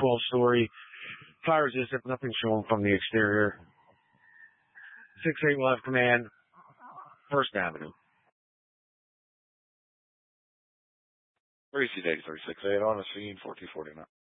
12-story, fire resistant, nothing showing from the exterior. 6-8 will have command, 1st Avenue. 36 on the scene, 1449.